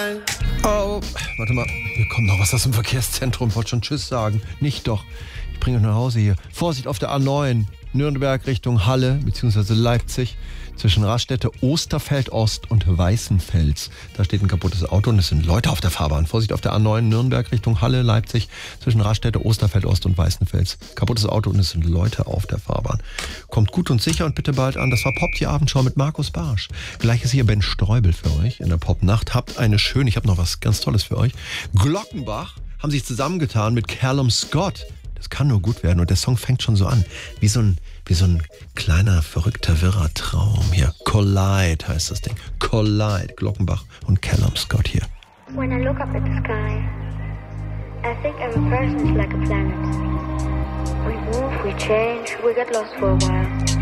Oh, warte mal. Hier kommt noch was aus dem Verkehrszentrum. Wollte schon Tschüss sagen. Nicht doch. Ich bringe euch nach Hause hier. Vorsicht auf der A9. Nürnberg Richtung Halle bzw. Leipzig. Zwischen Raststätte Osterfeld Ost und Weißenfels. Da steht ein kaputtes Auto und es sind Leute auf der Fahrbahn. Vorsicht auf der A9 Nürnberg Richtung Halle, Leipzig. Zwischen Raststätte Osterfeld Ost und Weißenfels. Kaputtes Auto und es sind Leute auf der Fahrbahn. Kommt gut und sicher und bitte bald an. Das war Pop, die Abendschau mit Markus Barsch. Gleich ist hier Ben Streubel für euch in der Popnacht. Habt eine schöne, ich habe noch was ganz Tolles für euch. Glockenbach haben sich zusammengetan mit Callum Scott. Das kann nur gut werden und der Song fängt schon so an. Wie so ein kleiner, verrückter, wirrer Traum hier. Collide heißt das Ding. Collide, Glockenbach und Callum Scott hier. When I look up at the sky, I think every person is like a planet. We move, we change, we get lost for a while.